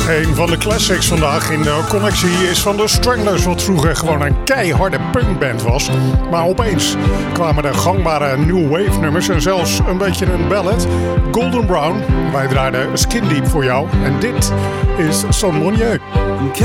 Een van de classics vandaag in de connectie is van de Stranglers, wat vroeger gewoon een keiharde punkband was. Maar opeens kwamen er gangbare new wave nummers en zelfs een beetje een ballad. Golden Brown, wij draaiden Skin Deep voor jou en dit is Son Monnier.